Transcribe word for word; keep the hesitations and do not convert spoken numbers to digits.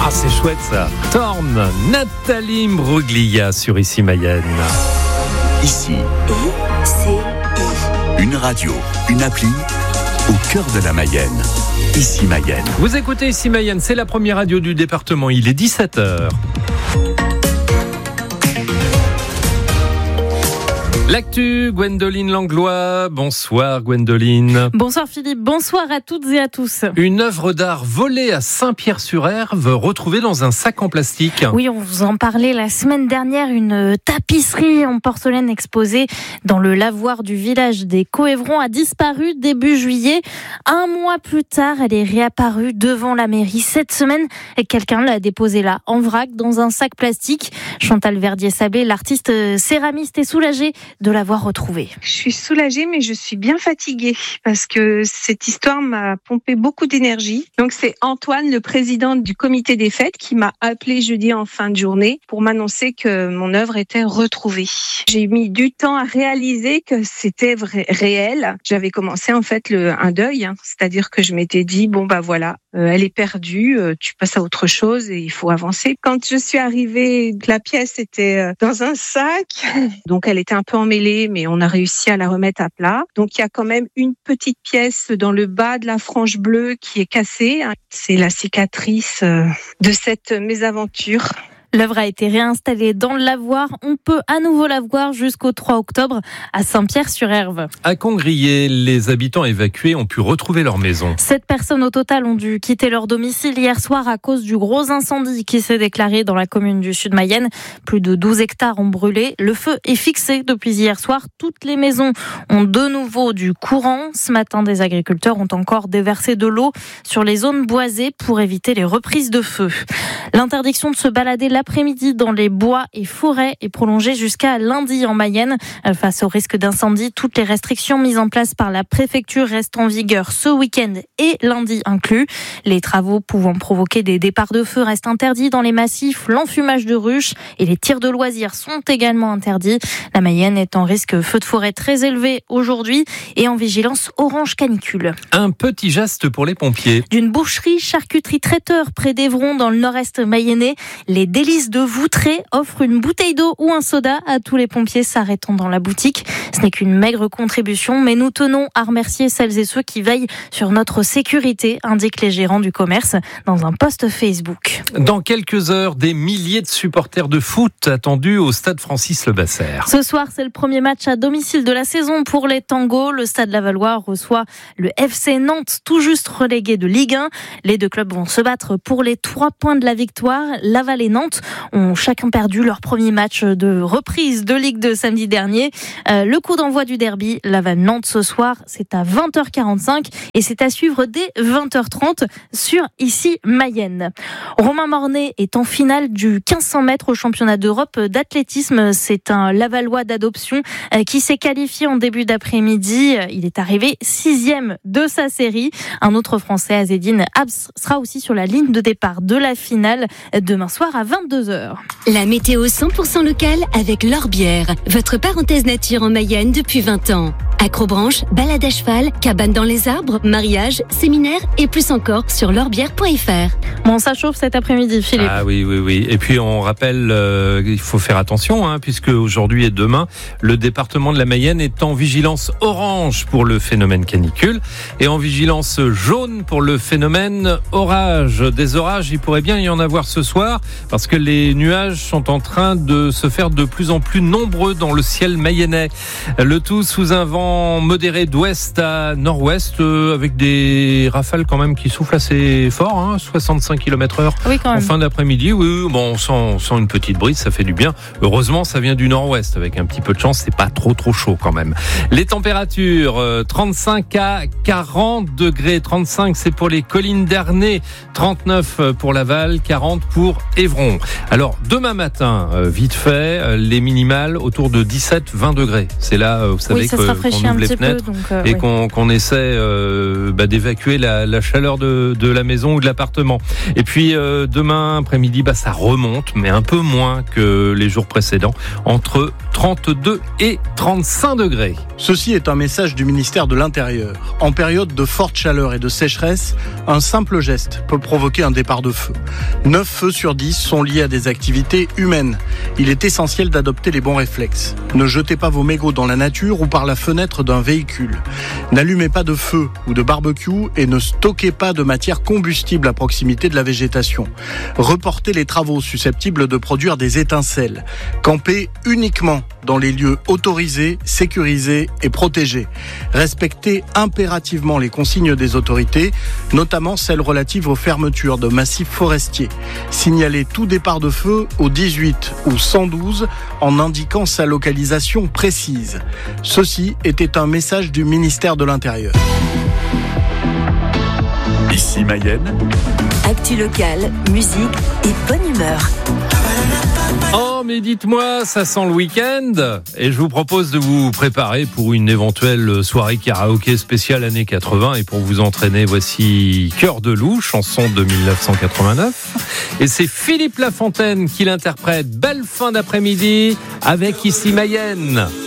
Ah, c'est chouette ça. Torn, Nathalie Mbruglia sur Ici Mayenne. Ici, I C I. une radio, une appli au cœur de la Mayenne. Ici Mayenne. Vous écoutez Ici Mayenne, c'est la première radio du département. Il est dix-sept heures. L'actu, Gwendoline Langlois. Bonsoir Gwendoline. Bonsoir Philippe, bonsoir à toutes et à tous. Une œuvre d'art volée à Saint-Pierre-sur-Herve, retrouvée dans un sac en plastique. Oui, on vous en parlait la semaine dernière, une tapisserie en porcelaine exposée dans le lavoir du village des Coëvrons a disparu début juillet. Un mois plus tard, elle est réapparue devant la mairie cette semaine et quelqu'un l'a déposée là, en vrac, dans un sac plastique. Chantal Verdier-Sablé, l'artiste céramiste, est soulagée de l'avoir retrouvée. Je suis soulagée, mais je suis bien fatiguée parce que cette histoire m'a pompé beaucoup d'énergie. Donc c'est Antoine, le président du comité des fêtes, qui m'a appelé jeudi en fin de journée pour m'annoncer que mon œuvre était retrouvée. J'ai mis du temps à réaliser que c'était vrai, réel. J'avais commencé en fait le, un deuil, hein, c'est-à-dire que je m'étais dit bon bah voilà, euh, elle est perdue, euh, tu passes à autre chose et il faut avancer. Quand je suis arrivée, la pièce était euh, dans un sac, donc elle était un peu emmêlée, mais on a réussi à la remettre à plat. Donc il y a quand même une petite pièce dans le bas de la frange bleue qui est cassée. C'est la cicatrice de cette mésaventure. L'œuvre a été réinstallée dans le lavoir. On peut à nouveau la voir jusqu'au trois octobre à Saint-Pierre-sur-Herve. À Congrier, les habitants évacués ont pu retrouver leur maison. Sept personnes au total ont dû quitter leur domicile hier soir à cause du gros incendie qui s'est déclaré dans la commune du Sud Mayenne. Plus de douze hectares ont brûlé. Le feu est fixé depuis hier soir. Toutes les maisons ont de nouveau du courant. Ce matin, des agriculteurs ont encore déversé de l'eau sur les zones boisées pour éviter les reprises de feu. L'interdiction de se balader l'après-midi dans les bois et forêts est prolongée jusqu'à lundi en Mayenne. Face au risque d'incendie, toutes les restrictions mises en place par la préfecture restent en vigueur ce week-end et lundi inclus. Les travaux pouvant provoquer des départs de feu restent interdits dans les massifs. L'enfumage de ruches et les tirs de loisirs sont également interdits. La Mayenne est en risque feu de forêt très élevé aujourd'hui et en vigilance orange canicule. Un petit geste pour les pompiers. D'une boucherie, charcuterie, traiteur près d'Évron dans le nord-est mayennais, les délices de Voutré offrent une bouteille d'eau ou un soda à tous les pompiers s'arrêtant dans la boutique. Ce n'est qu'une maigre contribution, mais nous tenons à remercier celles et ceux qui veillent sur notre sécurité, indiquent les gérants du commerce dans un post Facebook. Dans quelques heures, des milliers de supporters de foot attendus au stade Francis Lebassère. Ce soir, c'est le premier match à domicile de la saison pour les Tangos. Le stade Lavallois reçoit le F C Nantes, tout juste relégué de Ligue un. Les deux clubs vont se battre pour les trois points de la victoire. Laval et Nantes ont chacun perdu leur premier match de reprise de Ligue deux samedi dernier. Euh, le coup d'envoi du derby Laval-Nantes ce soir, c'est à vingt heures quarante-cinq et c'est à suivre dès vingt heures trente sur Ici Mayenne. Romain Mornay est en finale du quinze cents mètres au championnat d'Europe d'athlétisme. C'est un Lavallois d'adoption euh, qui s'est qualifié en début d'après-midi. Il est arrivé sixième de sa série. Un autre Français, Azedine Abs, sera aussi sur la ligne de départ de la finale demain soir à vingt-deux heures. La météo cent pour cent locale avec L'Orbière, votre parenthèse nature en Mayenne depuis vingt ans. Acrobranche, balade à cheval, cabane dans les arbres, mariage, séminaire et plus encore sur l'orbière point f r. Bon, ça chauffe cet après-midi, Philippe. Ah oui, oui, oui. Et puis on rappelle, euh, il faut faire attention, hein, puisque aujourd'hui et demain, le département de la Mayenne est en vigilance orange pour le phénomène canicule et en vigilance jaune pour le phénomène orage. Des orages, il pourrait bien y en avoir ce soir, parce que les nuages sont en train de se faire de plus en plus nombreux dans le ciel mayennais. Le tout sous un vent modéré d'ouest à nord-ouest, euh, avec des rafales quand même qui soufflent assez fort, hein, soixante-cinq kilomètres heure oui, quand même. En fin d'après-midi. Oui, bon, on sent, on sent une petite brise, ça fait du bien. Heureusement, ça vient du nord-ouest, avec un petit peu de chance, c'est pas trop trop chaud quand même. Les températures, euh, trente-cinq à quarante degrés. trente-cinq, c'est pour les collines d'Ernée, trente-neuf pour Laval, quarante pour Évron. Alors, demain matin, euh, vite fait, euh, les minimales autour de dix-sept à vingt degrés. C'est là, euh, vous savez, oui, ça que, se rafraîchit qu'on ouvre un les petit fenêtres peu, donc, euh, et oui. qu'on, qu'on essaie euh, bah, d'évacuer la, la chaleur de, de la maison ou de l'appartement. Et puis, euh, demain après-midi, bah, ça remonte, mais un peu moins que les jours précédents, entre trente-deux et trente-cinq degrés. Ceci est un message du ministère de l'Intérieur. En période de forte chaleur et de sécheresse, un simple geste peut provoquer un départ de feu. neuf feux sur dix sont liés à des activités humaines. Il est essentiel d'adopter les bons réflexes. Ne jetez pas vos mégots dans la nature ou par la fenêtre d'un véhicule. N'allumez pas de feu ou de barbecue et ne stockez pas de matière combustible à proximité de la végétation. Reportez les travaux susceptibles de produire des étincelles. Campez uniquement dans les lieux autorisés, sécurisés et protégés. Respectez impérativement les consignes des autorités, notamment celles relatives aux fermetures de massifs forestiers. Signalez tout départ de feu au dix-huit ou cent douze en indiquant sa localisation précise. Ceci était un message du ministère de l'Intérieur. Ici Mayenne. Actu locale, musique et bonne humeur. Oh, mais dites-moi, ça sent le week-end et je vous propose de vous préparer pour une éventuelle soirée karaoké spéciale années quatre-vingts et pour vous entraîner, voici Cœur de loup, chanson de dix-neuf cent quatre-vingt-neuf et c'est Philippe Lafontaine qui l'interprète. Belle fin d'après-midi avec Ici Mayenne.